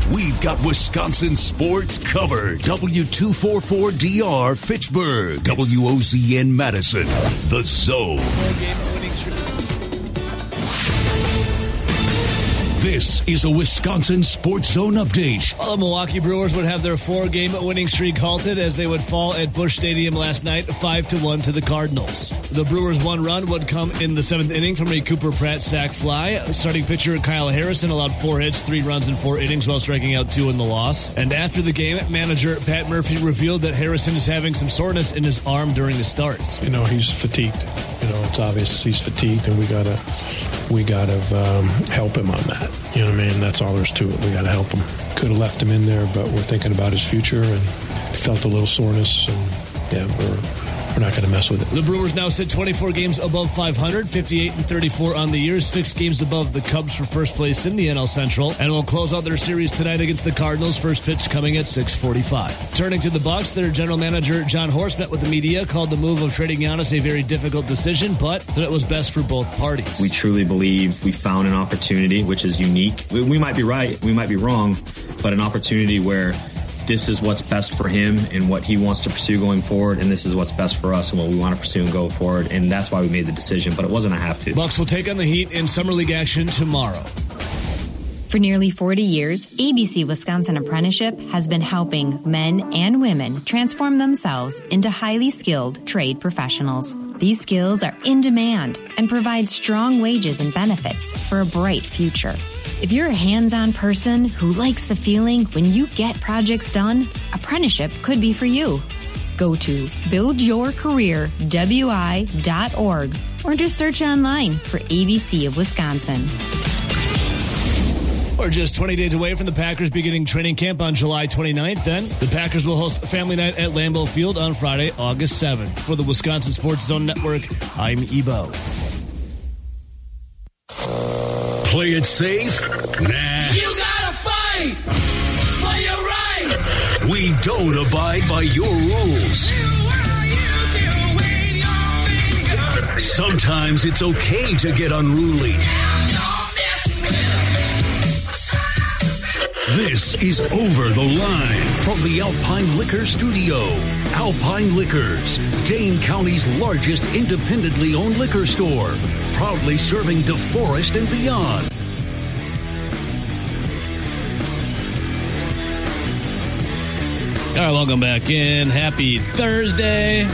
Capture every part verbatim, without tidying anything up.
We've got Wisconsin sports covered. W two forty-four D R Fitchburg. W O Z N Madison. The Zone. This is a Wisconsin Sports Zone update. Well, the Milwaukee Brewers would have their four-game winning streak halted as they would fall at Busch Stadium last night, five to one to the Cardinals. The Brewers' one run would come in the seventh inning from a Cooper Pratt sac fly. Starting pitcher Kyle Harrison allowed four hits, three runs in four innings while striking out two in the loss. And after the game, manager Pat Murphy revealed that Harrison is having some soreness in his arm during the starts. You know, he's fatigued. You know, it's obvious he's fatigued, and we gotta, we gotta um, help him on that. You know what I mean? That's all there's to it. We gotta help him. Could have left him in there, but we're thinking about his future, and felt a little soreness, and yeah, we're we're not going to mess with it. The Brewers now sit twenty-four games above five hundred, fifty-eight and thirty-four on the year, six games above the Cubs for first place in the N L Central, and will close out their series tonight against the Cardinals. First pitch coming at six forty-five. Turning to the Bucs, their general manager John Horst met with the media, called the move of trading Giannis a very difficult decision, but that it was best for both parties. We truly believe we found an opportunity which is unique. We, we might be right, we might be wrong, but an opportunity where this is what's best for him and what he wants to pursue going forward, and this is what's best for us and what we want to pursue and go forward, and that's why we made the decision, but it wasn't a have to. Bucs will take on the Heat in Summer League action tomorrow. For nearly forty years, A B C Wisconsin Apprenticeship has been helping men and women transform themselves into highly skilled trade professionals. These skills are in demand and provide strong wages and benefits for a bright future. If you're a hands-on person who likes the feeling when you get projects done, apprenticeship could be for you. Go to build your career w i dot org or just search online for A B C of Wisconsin. We're just twenty days away from the Packers beginning training camp on July twenty-ninth. Then the Packers will host Family Night at Lambeau Field on Friday, August seventh. For the Wisconsin Sports Zone Network, I'm Ebo. Play it safe? Nah. You gotta fight for your right. We don't abide by your rules. Sometimes it's okay to get unruly. This is Over the Line from the Alpine Liquor Studio. Alpine Liquors, Dane County's largest independently owned liquor store, proudly serving DeForest and beyond. All right, welcome back in. Happy Thursday.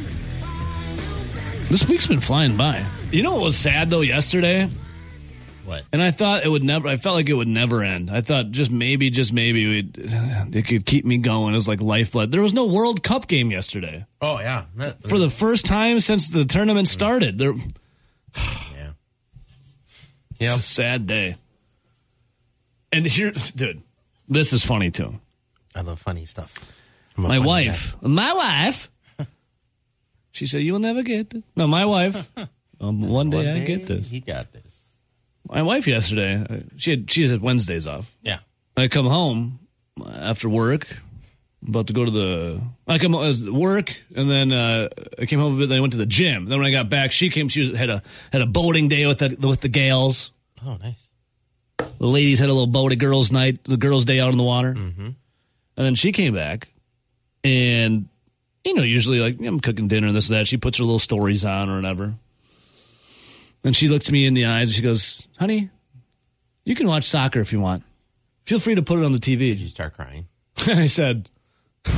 This week's been flying by. You know what was sad, though, yesterday? What? And I thought it would never, I felt like it would never end. I thought just maybe, just maybe we'd, it could keep me going. It was like lifeblood. There was no World Cup game yesterday. Oh, yeah. For the first time since the tournament started. There, yeah. It's a sad day. And here, dude, this is funny, too. I love funny stuff. My wife, guy. my wife, she said, "You will never get this." No, my wife. Um, one day one I day get this. He got this. My wife yesterday, she had she had Wednesdays off. Yeah. I come home after work, about to go to the. I come home as work, and then uh, I came home a bit. Then I went to the gym. Then when I got back, she came. She was, had a had a boating day with the with the gals. Oh, nice. The ladies had a little boating girls' night, the girls' day out on the water. Mm-hmm. And then she came back, and, you know, usually, like, I'm cooking dinner and this and that. She puts her little stories on or whatever. And she looks me in the eyes, and she goes, "Honey, you can watch soccer if you want. Feel free to put it on the T V." Did you start crying? And I said, I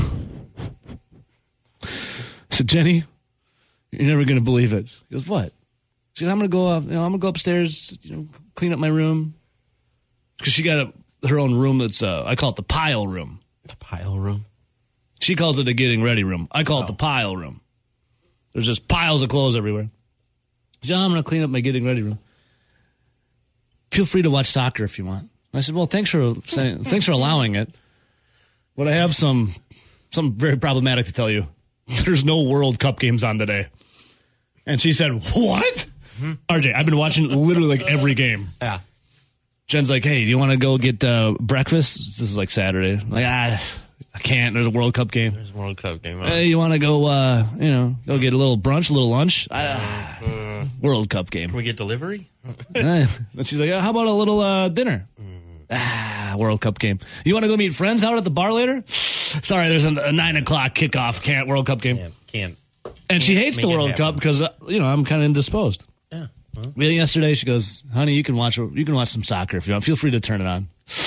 said, "Jenny, you're never going to believe it." She goes, "What?" She goes, I'm going to go up, you know, I'm going to go upstairs, you know, clean up my room. Because she got a, her own room that's, uh, I call it the pile room. The pile room? She calls it a getting ready room. I call oh. it the pile room. There's just piles of clothes everywhere. John, I'm going to clean up my getting ready room. Feel free to watch soccer if you want. I said, well, thanks for saying, thanks for allowing it. But I have some something very problematic to tell you. There's no World Cup games on today. And she said, what? Mm-hmm. R J, I've been watching literally like every game. Yeah. Jen's like, hey, do you want to go get uh, breakfast? This is like Saturday. I'm like, ah, I can't. There's a World Cup game. There's a World Cup game. Hey, you want to go, uh, you know, go get a little brunch, a little lunch? Ah, uh, World Cup game. Can we get delivery? And she's like, oh, how about a little uh, dinner? Mm. Ah, Ah, World Cup game. You want to go meet friends out at the bar later? Sorry, there's a, a nine o'clock kickoff can't World Cup game. Yeah, can't. And she hates the make it World happen. Cup because, uh, you know, I'm kind of indisposed. Yeah. Well, Really, yesterday she goes, honey, you can watch you can watch some soccer if you want. Feel free to turn it on.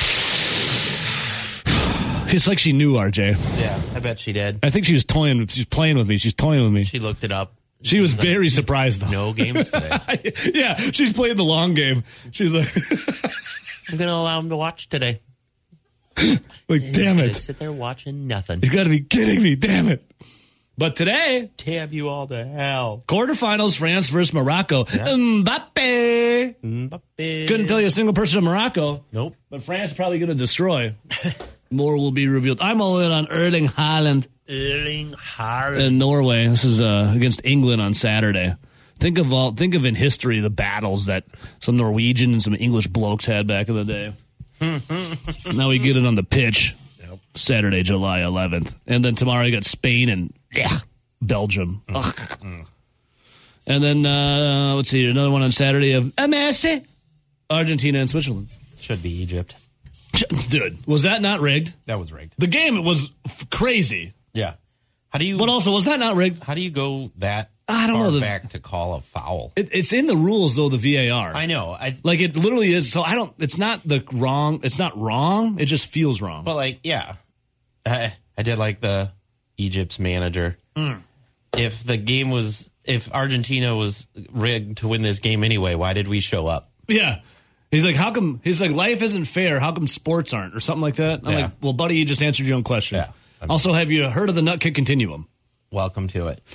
It's like she knew, R J. yeah, I bet she did. I think she was toying. She's playing with me. She's toying with me. She looked it up. She was She's very like, surprised, though. No games today. Yeah, she's playing the long game. She's like, I'm going to allow him to watch today. like He's damn gonna it. sit there watching nothing. You got to be kidding me. Damn it. But today, Damn you all to hell. quarterfinals, France versus Morocco. Yeah. Mbappe. Mbappe. Couldn't tell you a single person in Morocco. Nope. But France is probably going to destroy. More will be revealed. I'm all in on Erling Haaland Erling Haaland. in Norway. This is uh, against England on Saturday. Think of all. Think of in history the battles that some Norwegian and some English blokes had back in the day. Now we get it on the pitch. Yep. Saturday, July eleventh, and then tomorrow you got Spain and yeah, Belgium. Ugh. And then uh, let's see, another one on Saturday of uh, Messi, Argentina and Switzerland. Should be Egypt. Dude, was that not rigged? That was rigged. The game was f- crazy, Yeah. How do you? but also was that not rigged? How do you go that I don't far know the- back to call a foul? It, it's in the rules though. The V A R. I know. I Like it literally is. So I don't. It's not the wrong. It's not wrong. It just feels wrong. But like, yeah, I, I did like the Egypt's manager. Mm. If the game was, if Argentina was rigged to win this game anyway, why did we show up? Yeah. He's like, how come, he's like, life isn't fair. How come sports aren't? Or something like that. I'm Yeah. like, well, buddy, you just answered your own question. Yeah. I mean- Also, have you heard of the nut kick continuum? Welcome to it.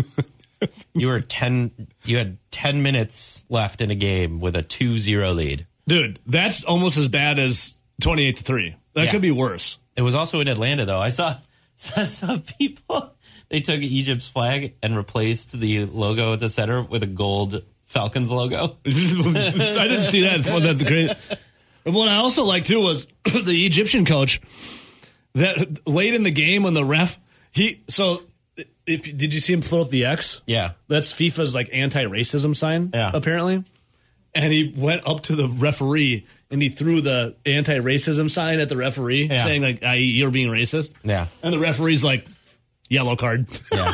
You were ten. You had ten minutes left in a game with a two zero lead. Dude, that's almost as bad as twenty-eight to three. That Yeah. could be worse. It was also in Atlanta, though. I saw, saw some people. They took Egypt's flag and replaced the logo at the center with a gold Falcons logo. I didn't see that. Well, that's great. And what I also liked, too, was the Egyptian coach that late in the game when the ref, he, so if did you see him throw up the X? Yeah. That's FIFA's like anti-racism sign, Yeah. apparently. And he went up to the referee and he threw the anti-racism sign at the referee, Yeah. saying like, I, "You're being racist." Yeah. And the referee's like, "Yellow card." Yeah.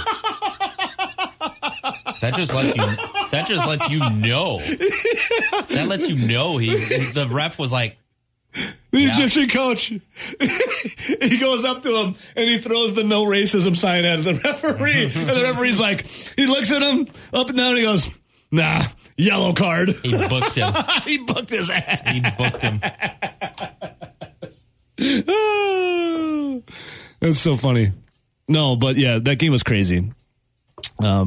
That just lets you. That just lets you know. That lets you know he. The ref was like, The Yeah. Egyptian coach, he goes up to him and he throws the no racism sign at the referee. And the referee's like, he looks at him up and down and he goes, "Nah, yellow card." he booked him. He booked his ass. He booked him. That's so funny. No, but yeah, that game was crazy. Um,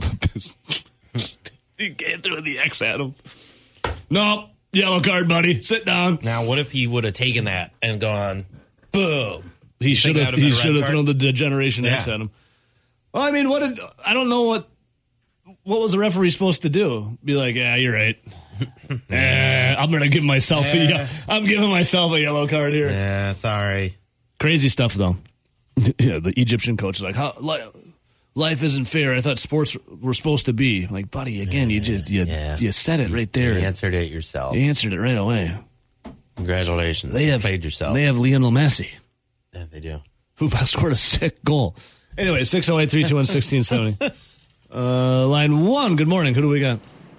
he came through the X at him. No, yellow card, buddy. Sit down. Now, what if he would have taken that and gone, boom? He think should that have. would've He been a red should have card? thrown the Degeneration X Yeah. at him. Well, I mean, what did I don't know what what was the referee supposed to do? Be like, yeah, you're right. eh, I'm gonna give myself a. Eh. I'm giving myself a yellow card here. Yeah, sorry. Crazy stuff, though. Yeah, the Egyptian coach is like, How, li- life isn't fair. I thought sports were supposed to be. I'm like, buddy, again, you just you, Yeah. you said it right there. You answered it yourself. You answered it right away. Congratulations. They have played yourself. They have Lionel Messi, yeah, they do. who scored a sick goal. Anyway, six oh eight, three two one, one six seven oh. Uh, line one, good morning. Who do we got?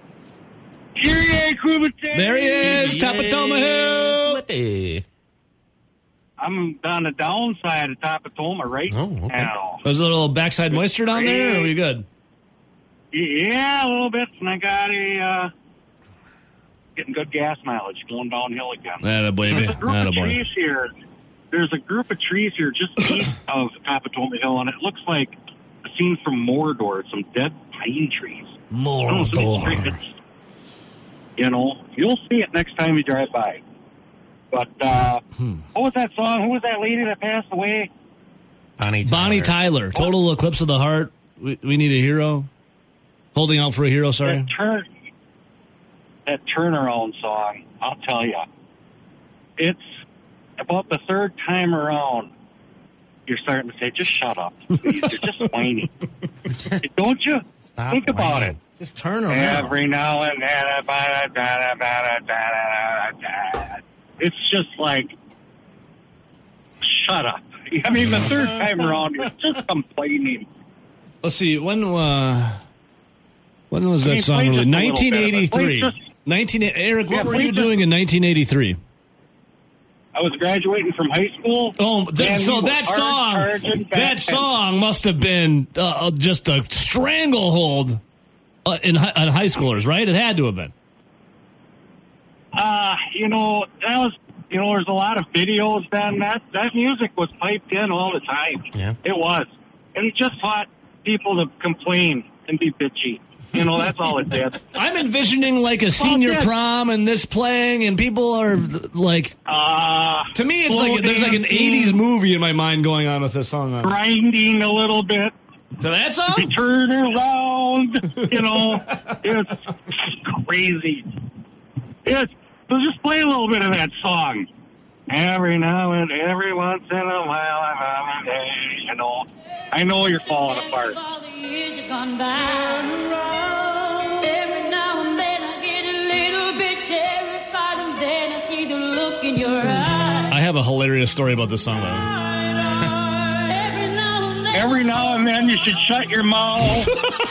There he is, top of Toma Hill. Hill. I'm on the downside of Tapatoma right Oh, okay. now. Was a little backside moisture down there, or are you good? Yeah, a little bit, and I got a uh, getting good gas mileage going downhill again. Atta baby. There's a group Atta of boy. trees here. There's a group of trees here just east of Tapatoma Hill, and it looks like a scene from Mordor. Some dead pine trees. Mordor. It's, you know, you'll see it next time you drive by. But uh, Hmm. what was that song? Who was that lady that passed away? Bonnie Tyler. Bonnie Tyler, Total Eclipse of the Heart. We, we need a hero. Holding out for a hero, sorry. That turn, that turnaround song. I'll tell you, it's about the third time around. You're starting to say, "Just shut up, please. You're just whining." Don't you? Stop Think about whining. it. Just turn around. Every now and then, it's just like shut up. I mean, the third time around, you're just complaining. Let's see. When uh, when was I that mean, song play released? just a little nineteen eighty-three. bit of it. Play just- nineteen Eric, what Yeah, were play you just- doing in nineteen eighty-three? I was graduating from high school. Oh, that, and so we were that hard song, charging back that then. song must have been uh, just a stranglehold uh, in hi- on high schoolers, right? It had to have been. Uh, you know, that was, you know, there's a lot of videos then. That, that music was piped in all the time. Yeah. It was. And it just taught people to complain and be bitchy. You know, that's all it did. I'm envisioning like a senior yeah. prom and this playing, and people are like, Uh, to me, it's like there's like an dancing, eighties movie in my mind going on with this song. On. grinding a little bit. To that song? Turn around. You know, it's crazy. It's, so just play a little bit of that song. Every now and every once in a while, I'm on a day, you know. I know you're falling apart. All the years have gone by. Every now and then I get a little bit terrified, and then I see the look in your eyes. I have a hilarious story about this song, though. Every now and then, Every now and then you should shut your mouth.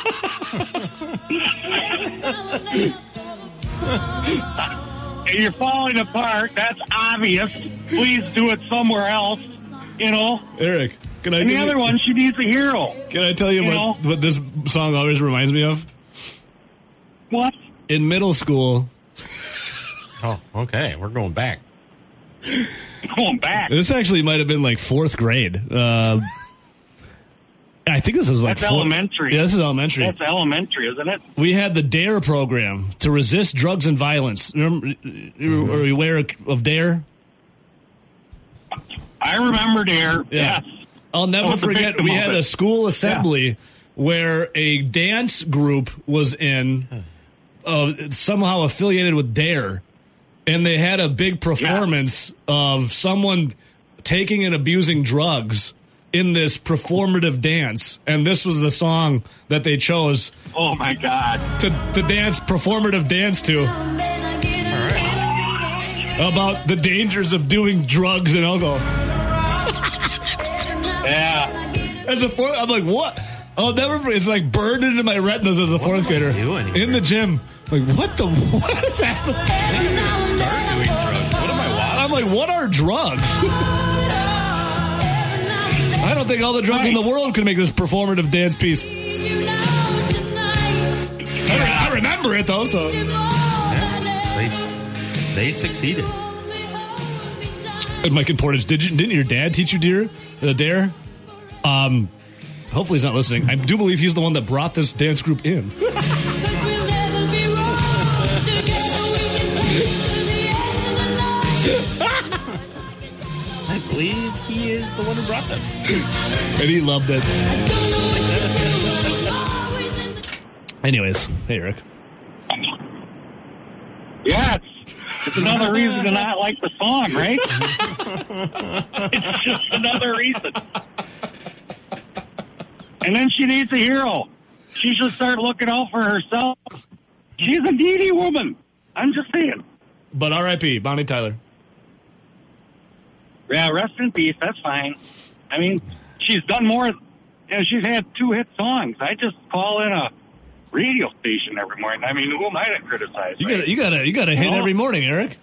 And you're falling apart. That's obvious. Please do it somewhere else, you know. Eric, can I And the give other you, one, she needs a hero. can I tell you, you what, know? what this song always reminds me of? What? In middle school, Oh, okay. We're going back. Going back. this actually might have been like fourth grade. Uh, I think this was like That's four- elementary. Yeah, this is elementary. That's elementary, isn't it? We had the DARE program to resist drugs and violence. Remember, Mm-hmm. are you aware of DARE? I remember there. Yeah. Yes. I'll never was a forget. victim We of had it. a school assembly where a dance group was in, uh, somehow affiliated with DARE, and they had a big performance of someone taking and abusing drugs in this performative dance, and this was the song that they chose Oh, my God. to, to dance performative dance to and then I get a little bit about the dangers of doing drugs and alcohol. Yeah. As a fourth, I'm like, what? I'll never. forget. It's like burned into my retinas as a fourth am I grader doing here? in the gym. Like, what the? What is happening? Start doing drugs. What am I watching? I'm like, what are drugs? I don't think all the drugs in the world could make this performative dance piece. I, re- I remember it though. So They, they succeeded. And Mike and Portage, did you, didn't your dad teach you dare? Uh, dare? Um, hopefully he's not listening. I do believe he's the one that brought this dance group in. I believe he is the one who brought them. And he loved it. Anyways, hey Eric. Yes. It's another reason to not like the song, right? It's just another reason. And then she needs a hero. She should start looking out for herself. She's a needy woman. I'm just saying. But R I P, Bonnie Tyler. Yeah, rest in peace. That's fine. I mean, she's done more. You know, she's had two hit songs. I just call in a radio station every morning. I mean, who am I to criticize? You right? got you got to you got to hit Well- every morning, Eric.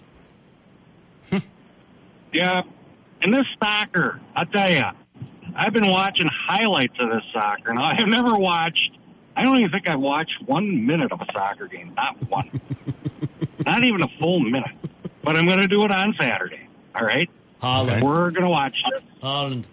Yeah. And this soccer, I'll tell you, I've been watching highlights of this soccer. Now, I've never watched, I don't even think I've watched one minute of a soccer game. Not one. Not even a full minute. But I'm going to do it on Saturday. All right? Holland. We're going to watch this. Holland.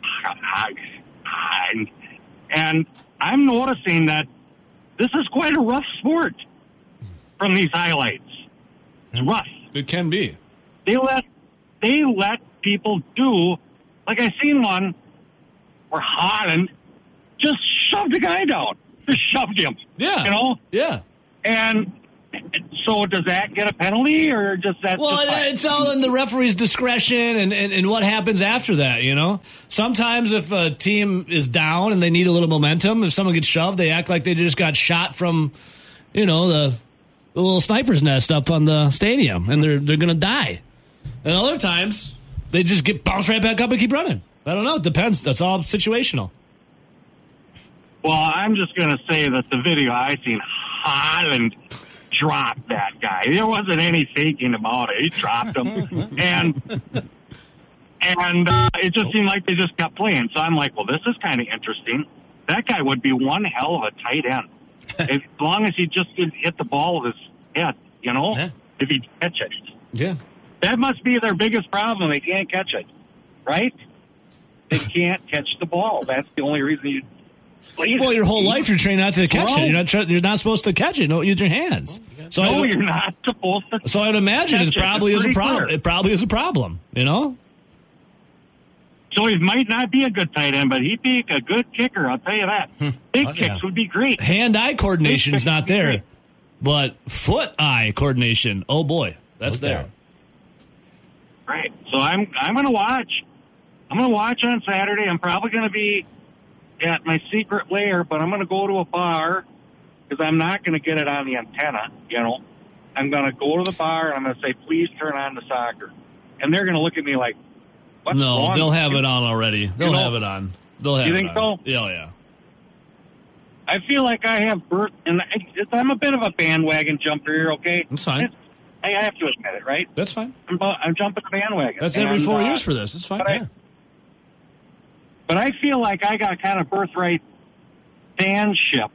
And, and I'm noticing that this is quite a rough sport from these highlights. It's rough. It can be. They let they let people do, like I seen one where Holland just shoved a guy down. Just shoved him. Yeah. You know? Yeah. And so does that get a penalty or just that? Well, just it, it's all in the referee's discretion and, and, and what happens after that, you know? Sometimes if a team is down and they need a little momentum, if someone gets shoved, they act like they just got shot from, you know, the, the little sniper's nest up on the stadium and they're they're going to die. And other times, they just get bounced right back up and keep running. I don't know. It depends. That's all situational. Well, I'm just going to say that the video I seen, Holland dropped that guy. There wasn't any thinking about it. He dropped him. and and uh, it just seemed like they just kept playing. So I'm like, well, this is kind of interesting. That guy would be one hell of a tight end. As long as he just didn't hit the ball with his head, you know, Yeah. if he'd catch it. Yeah. That must be their biggest problem. They can't catch it, right? They can't catch the ball. That's the only reason you play it. Well, your whole life you're trained not to catch Well, it. You're not. Tr- you're not supposed to catch it. No, use your hands. So no, I, you're not supposed to. So I'd imagine catch it it. probably It's is a pretty problem. clear. It probably is a problem. You know. So he might not be a good tight end, but he'd be a good kicker. I'll tell you that. Big Oh, kicks yeah. would be great. Hand-eye coordination's not there, Great. but foot-eye coordination. Oh boy, that's Okay. there. Right. So I'm I'm going to watch. I'm going to watch on Saturday. I'm probably going to be at my secret lair, but I'm going to go to a bar because I'm not going to get it on the antenna. You know, I'm going to go to the bar and I'm going to say, "Please turn on the soccer," and they're going to look at me like, "What's No, wrong they'll with have you?" it on already. They'll know- have it on. They'll have You it think on. so? Yeah, oh, yeah. I feel like I have birth, and I- I'm a bit of a bandwagon jumper here. Okay, That's fine. It's- I have to admit it, right? That's fine. I'm, bu- I'm jumping the bandwagon. That's every And, four uh, years for this. It's fine. but I- Yeah. But I feel like I got kind of birthright fanship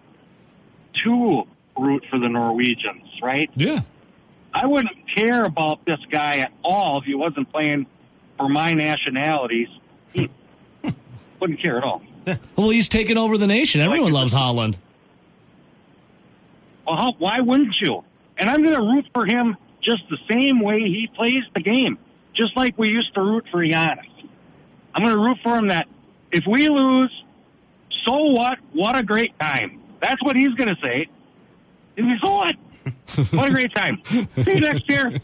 to root for the Norwegians, right? Yeah. I wouldn't care about this guy at all if he wasn't playing for my nationalities. He wouldn't care at all. Well, he's taken over the nation. Everyone Like- loves Holland. Well, how, why wouldn't you? And I'm going to root for him just the same way he plays the game, just like we used to root for Giannis. I'm going to root for him that if we lose, so what? What a great time. That's what he's going to say. He's like, so what? What a great time. See you next year.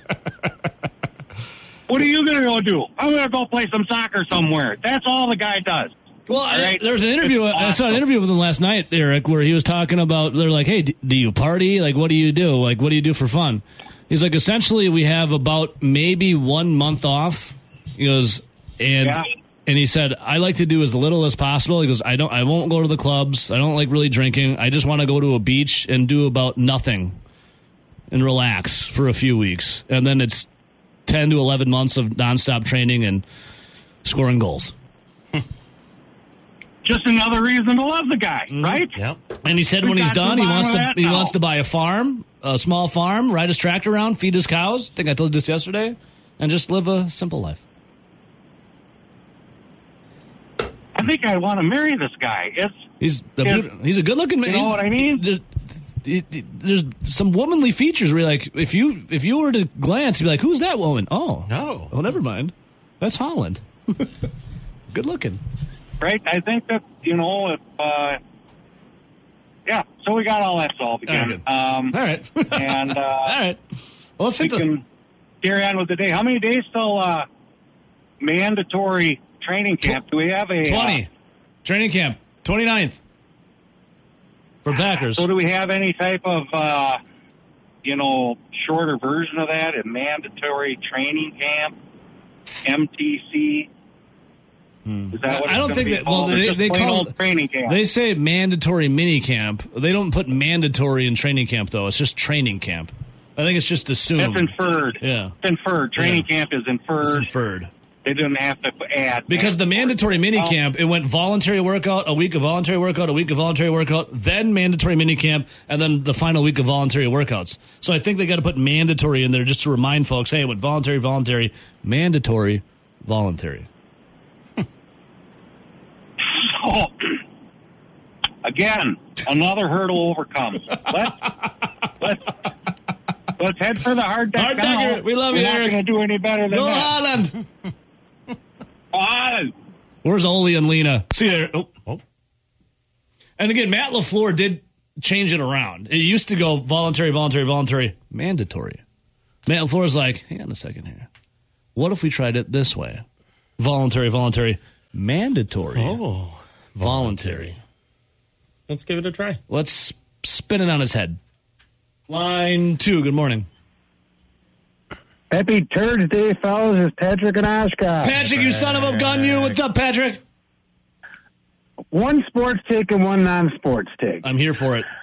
What are you going to go do? I'm going to go play some soccer somewhere. That's all the guy does. Well, All right? there's an interview. It's I saw an awesome. interview with him last night, Eric, where he was talking about. They're like, "Hey, d- do you party? Like, what do you do? Like, what do you do for fun?" He's like, "Essentially, we have about maybe one month off." He goes, and Yeah. and he said, "I like to do as little as possible." He goes, "I don't, I won't go to the clubs. I don't like really drinking. I just want to go to a beach and do about nothing and relax for a few weeks, and then it's ten to eleven months of nonstop training and scoring goals." Just another reason to love the guy, right? Yep. And he said We when he's got to done, he the wants bottom to of that he now. wants to buy a farm, a small farm, ride his tractor around, feed his cows. I think I told you this yesterday, and just live a simple life. I think I want to marry this guy. It's He's the, Yeah. beaut- he's a good looking man. You know what I mean? There's, there's some womanly features where you're like, if you if you were to glance, you'd be like, who's that woman? Oh, No. oh, never mind. That's Holland. Good looking. right. I think that, you know, if, uh, yeah, so we got all that solved All right, again. good. Um, All right. and, uh, All right. Well, let's we hit the, can carry on with the day. How many days till, uh, mandatory training camp? Do we have a, twenty. Training camp. twenty-ninth. For Packers. Uh, so do we have any type of, uh, you know, shorter version of that? A mandatory training camp? M T C? Is that what I it's don't gonna think be that. Well, called? Or they, just they plain call old training camp. They say mandatory mini camp. They don't put mandatory in training camp though. It's just training camp. I think it's just assumed. That's inferred. Yeah. It's inferred. Training Yeah. camp is It's inferred. inferred. They didn't have to add. Because the mandatory mini Well, camp, it went voluntary workout, a week of voluntary workout, a week of voluntary workout, then mandatory mini camp, and then the final week of voluntary workouts. So I think they got to put mandatory in there just to remind folks, hey, it went voluntary, voluntary, mandatory, voluntary. Oh, again, another hurdle overcome. Let's, let's, let's head for the hard deck. Hard decker. now. We love We're you, not Eric. going to do any better than Go that. Holland! Holland. Where's Ole and Lena? See there. Oh, oh. And again, Matt LaFleur did change it around. It used to go voluntary, voluntary, voluntary, mandatory. Matt LaFleur's like, hang on a second here. What if we tried it this way? Voluntary, voluntary, mandatory, Oh, voluntary. let's give it a try. Let's spin it on his head. Line two, good morning. Happy Thursday, fellas. It's Patrick and Oshkosh. Patrick, you son of a gun, you. What's up, Patrick? One sports take and one non-sports take. I'm here for it.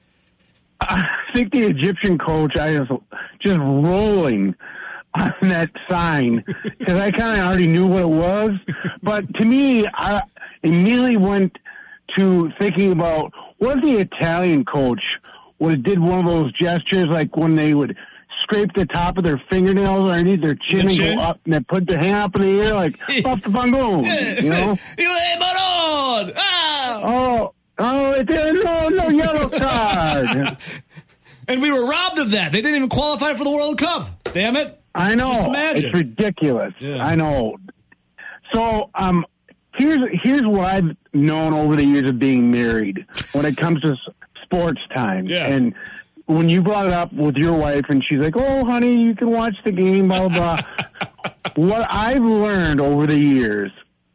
I think the Egyptian coach, I was just rolling on that sign because I kind of already knew what it was. But to me, I immediately went to thinking about what the Italian coach would have did one of those gestures, like when they would scrape the top of their fingernails underneath their chin The and chin? go up and then put their hand up in the air like "Puff the Bangoon," you know? You ain't but on! Ah! Oh, oh, it's a no, no yellow card. And we were robbed of that. They didn't even qualify for the World Cup. Damn it. I know. Just imagine. It's ridiculous. Yeah. I know. So, um, here's here's what I've known over the years of being married when it comes to s- sports time. Yeah. And when you brought it up with your wife and she's like, "Oh, honey, you can watch the game, blah, blah, blah." What I've learned over the years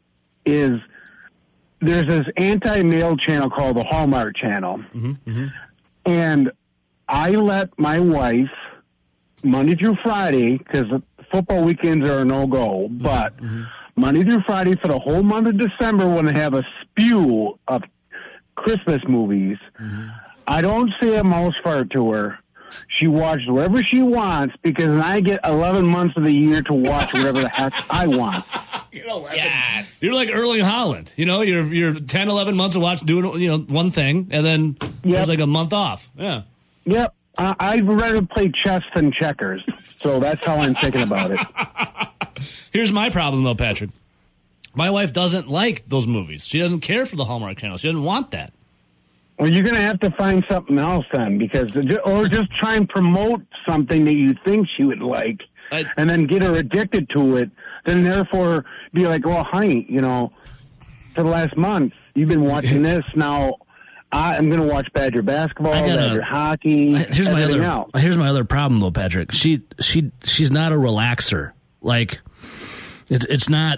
is there's this anti-male channel called the Hallmark Channel. Mm-hmm, mm-hmm. And I let my wife, Monday through Friday, because football weekends are a no-go, but mm-hmm. Monday through Friday for the whole month of December when they have a spew of Christmas movies, mm-hmm. I don't say a mouse fart to her. She watches whatever she wants because then I get eleven months of the year to watch whatever the heck I want. You're eleven. Yes. You're like Erling Haaland. You know, you're you're ten, eleven months of watching, doing, you know, one thing, and then Yep. there's like a month off. Yeah. Yep. Uh, I'd rather play chess than checkers. So that's how I'm thinking about it. Here's my problem, though, Patrick. My wife doesn't like those movies. She doesn't care for the Hallmark Channel. She doesn't want that. Well, you're going to have to find something else then, because or just try and promote something that you think she would like, I, and then get her addicted to it. Then, therefore, be like, "Well, honey, you know, for the last month you've been watching this. Now I'm going to watch Badger basketball, gotta, Badger hockey, here's my everything other, else." Here's my other problem, though, Patrick. She she she's not a relaxer. Like it's it's not.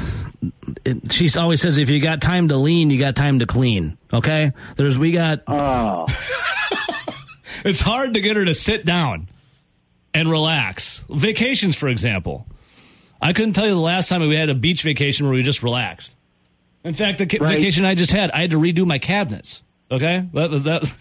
It, she always says, if you got time to lean, you got time to clean. Okay? There's, we got. Oh. It's hard to get her to sit down and relax. Vacations, for example. I couldn't tell you the last time we had a beach vacation where we just relaxed. In fact, the ca- Right. vacation I just had, I had to redo my cabinets. Okay? That was that.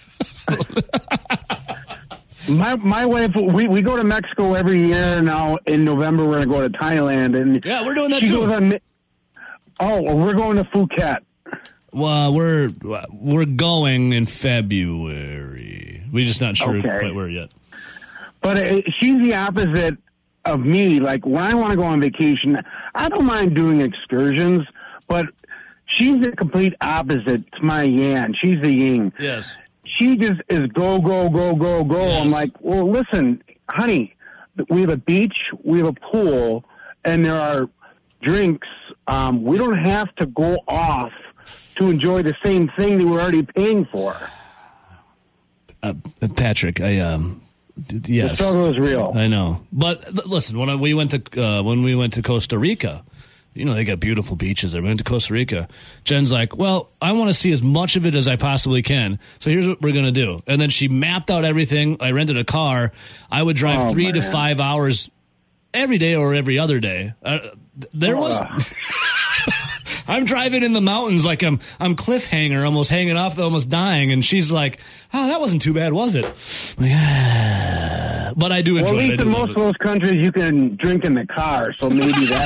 My my wife, we, we go to Mexico every year now. In November, we're going to go to Thailand, and Yeah, we're doing that she too. goes on. Oh, well, we're going to Phuket. Well, we're we're going in February. We're just not sure Okay. quite where yet. But it, she's the opposite of me. Like, when I want to go on vacation, I don't mind doing excursions, but she's the complete opposite to my Yan. She's the yin. Yes. She just is go, go, go, go, go. Yes. I'm like, well, listen, honey, we have a beach, we have a pool, and there are drinks. Um, we don't have to go off to enjoy the same thing that we're already paying for. Uh, Patrick, I um, d- yes, The struggle is real. I know. But th- listen, when I, we went to uh, when we went to Costa Rica, you know they got beautiful beaches there. We went to Costa Rica. Jen's like, "Well, I want to see as much of it as I possibly can. So here's what we're gonna do." And then she mapped out everything. I rented a car. I would drive Oh, three to man. five hours every day or every other day. Uh, there was. I'm driving in the mountains like I'm I'm cliffhanger, almost hanging off, almost dying, and she's like, "Oh, that wasn't too bad, was it?" I'm like, ah. But I do Well, enjoy at least it. I do in love most it. of those countries, you can drink in the car, so maybe that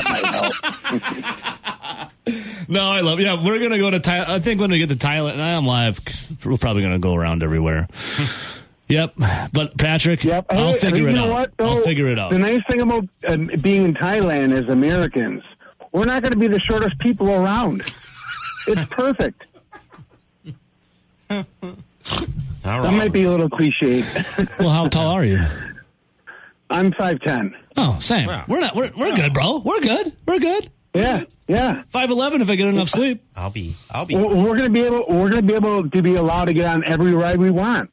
might help. No, I love. Yeah, we're gonna go to Thailand. I think when we get to Thailand, I'm live. We're probably gonna go around everywhere. Yep, but Patrick, Yep. I'll Hey, figure you it know out. What, though? I'll figure it out. The nice thing about uh, being in Thailand as Americans, we're not going to be the shortest people around. It's perfect. All That right. might be a little cliche. Well, how tall are you? I'm five ten. Oh, same. Wow. We're not. We're we're good, bro. We're good. We're good. Yeah, yeah. Five eleven if I get enough sleep. I'll be. I'll be. We're, we're going to be able. We're going to be able to be allowed to get on every ride we want.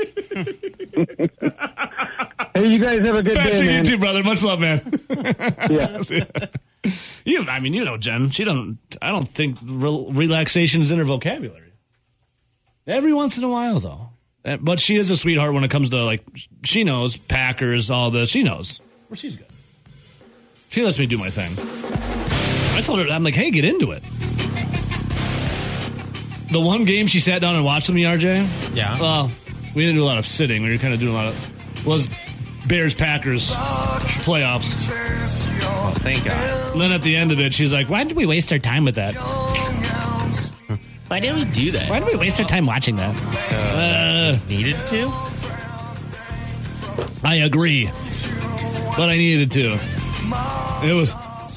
Hey, you guys have a good Patrick, day, you man. too, brother. Much love, man. Yeah. You, I mean, you know, Jen. She don't. I don't think re- relaxation is in her vocabulary. Every once in a while, though. Uh, But she is a sweetheart when it comes to like. She knows Packers, all this. She knows. Well, she's good. She lets me do my thing. I told her, I'm like, hey, get into it. The one game she sat down and watched with me, R J. Yeah. Well, we didn't do a lot of sitting. We were kind of doing a lot of. Was Bears-Packers playoffs. Oh, thank God. And then at the end of it, she's like, why did we waste our time with that? Why did we do that? Why did we waste our time watching that? Uh, uh, needed to? I agree. But I needed to. It was...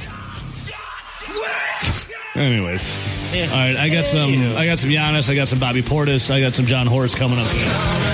Anyways. Yeah. All right, I got some I got some Giannis, I got some Bobby Portis, I got some John Horst coming up.